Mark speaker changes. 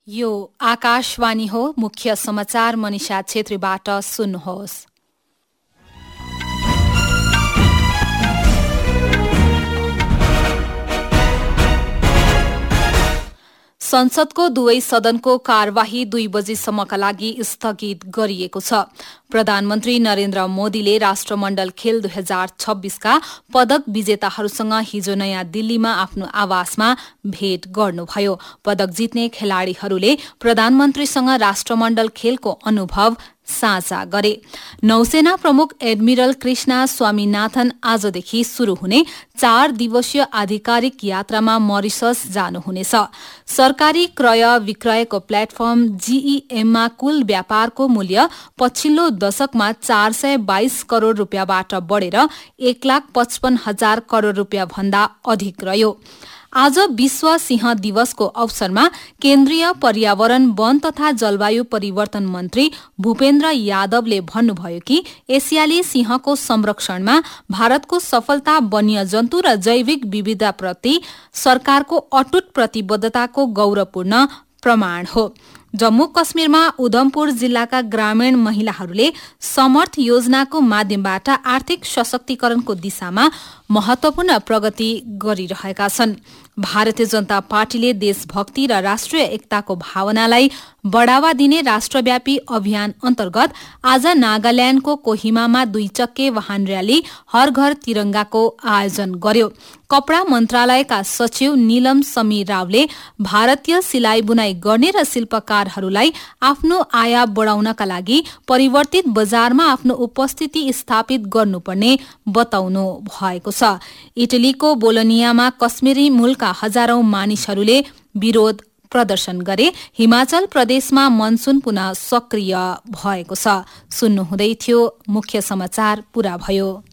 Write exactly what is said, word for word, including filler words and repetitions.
Speaker 1: यो आकाशवाणी हो। मुख्य समाचार मनिषा छेत्रीबाट सुन्नुहोस्। संसदको दुवै सदनको कार्यवाही दुई बजेसम्मका लागि स्थगित गरिएको छ। प्रधानमन्त्री नरेन्द्र मोदीले राष्ट्रमण्डल खेल दुई हजार छब्बीसका पदक विजेताहरूसँग हिजो नयाँ दिल्लीमा आफ्नो आवासमा भेट गर्नुभयो। पदक जित्ने खेलाड़ीहरूले प्रधानमन्त्रीसँग राष्ट्रमण्डल खेलको अनुभव साझा गरे। नौसेना प्रमुख एडमिरल कृष्णा स्वामीनाथन आजदेखि शुरू हुने चार दिवसीय आधिकारिक यात्रामा मरिसस जानुहुनेछ। सरकारी क्रय विक्रयको प्लेटफर्म जीईएममा कुल व्यापारको मूल्य पछिल्लो दशकमा चार सय बाइस करोड़ रूपियाँबाट बढेर एक लाख पचपन्न हजार करोड़ रूपियाँ भन्दा अधिक रह्यो। आज विश्व सिंह दिवसको अवसरमा केन्द्रीय पर्यावरण वन तथा जलवायु परिवर्तन मन्त्री भूपेन्द्र यादवले भन्नुभयो कि एसियाली सिंहको संरक्षणमा भारतको सफलता वन्यजन्तु र जैविक विविधताप्रति सरकारको अटुट प्रतिबद्धताको गौरवपूर्ण प्रमाण हो। जम्मू कश्मीरमा उधमपुर जिल्लाका ग्रामीण महिलाहरूले समर्थ योजनाको माध्यमबाट आर्थिक सशक्तिकरणको दिशामा महत्वपूर्ण प्रगति गरिरहेका छन्। भारतीय जनता पार्टीले देशभक्ति र राष्ट्रिय एकताको भावनालाई बढ़ावा दिने राष्ट्रव्यापी अभियान अन्तर्गत आज नागाल्याण्डको कोहिमामा दुई चक्के वाहन र्याली हर घर तिरंगाको आयोजन गर्यो। कपड़ा मन्त्रालयका सचिव नीलम समी रावले भारतीय सिलाई बुनाई गर्ने र शिल्पकारहरूलाई आफ्नो आय बढ़ाउनका लागि परिवर्तित बजारमा आफ्नो उपस्थिति स्थापित गर्नुपर्ने बताउनु भएको छ। इटलीको बोलोनियामा कश्मीरी मूलका हजारौं मानिसहरूले विरोध प्रदर्शन गरे। हिमाचल प्रदेशमा मनसून पुनः सक्रिय भएको छ। सुन्नुहुँदै थियो। मुख्य समाचार पूरा भयो।